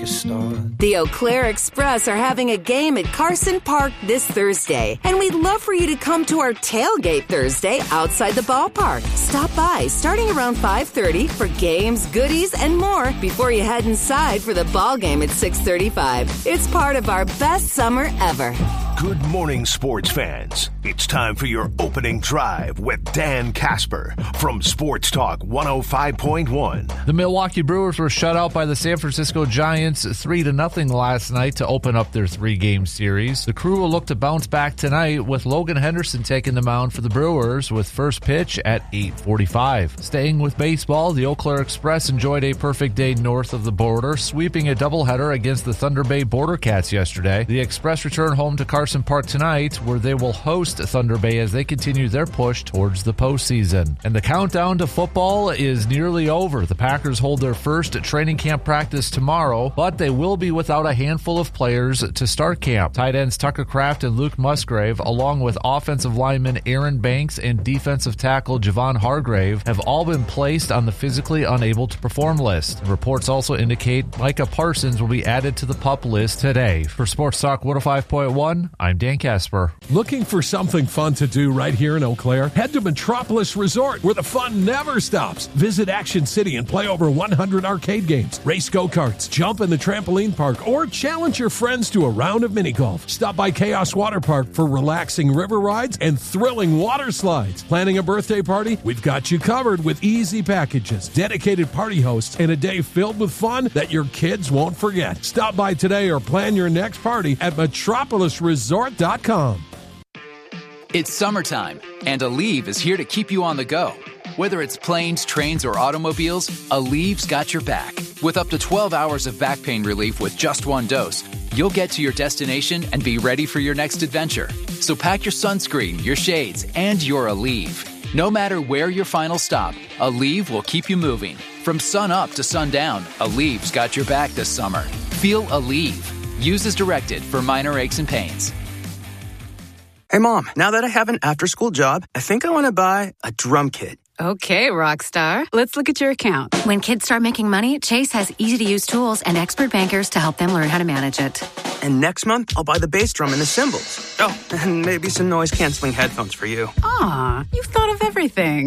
a start. The Eau Claire Express are having a game at Carson Park this Thursday, and we'd love for you to come to our tailgate Thursday outside the ballpark. Stop by starting around 5:30 for games, goodies, and more before you head inside for the ball game at 6:35. It's part of our best summer ever. Good morning, sports fans. It's time for your opening drive with Dan Casper from Sports Talk 105.1. The Milwaukee Brewers were shut out by the San Francisco Giants 3-0 last night to open up their 3-game series. The Crew will look to bounce back tonight with Logan Henderson taking the mound for the Brewers with first pitch at 8:45. Staying with baseball, the Eau Claire Express enjoyed a perfect day north of the border, sweeping a doubleheader against the Thunder Bay Border Cats yesterday. The Express return home to Carson Park tonight, where they will host Thunder Bay as they continue their push towards the postseason. And the countdown to football is nearly over. The Packers hold their first training camp practice tomorrow, but they will be without a handful of players to start camp. Tight ends Tucker Kraft and Luke Musgrave, along with offensive lineman Aaron Banks and defensive tackle Javon Hargrave, have all been placed on the physically unable to perform list. Reports also indicate Micah Parsons will be added to the PUP list today. For Sports Talk 105.1, I'm Dan Casper. Looking for something fun to do right here in Eau Claire? Head to Metropolis Resort, where the fun never stops. Visit Action City and play over 100 arcade games, race go-karts, jump in the trampoline park, or challenge your friends to a round of mini golf. Stop by Chaos Water Park for relaxing river rides and thrilling water slides. Planning a birthday party? We've got you covered with easy packages, dedicated party hosts, and a day filled with fun that your kids won't forget. Stop by today or plan your next party at metropolisresort.com. It's summertime, and Aleve is here to keep you on the go. Whether it's planes, trains, or automobiles, Aleve's got your back. With up to 12 hours of back pain relief with just one dose, you'll get to your destination and be ready for your next adventure. So pack your sunscreen, your shades, and your Aleve. No matter where your final stop, Aleve will keep you moving. From sun up to sundown, Aleve's got your back this summer. Feel Aleve. Use as directed for minor aches and pains. Hey, Mom, now that I have an after-school job, I think I want to buy a drum kit. Okay, Rockstar. Let's look at your account. When kids start making money, Chase has easy-to-use tools and expert bankers to help them learn how to manage it. And next month, I'll buy the bass drum and the cymbals. Oh, and maybe some noise-canceling headphones for you. Aw, you've thought of everything.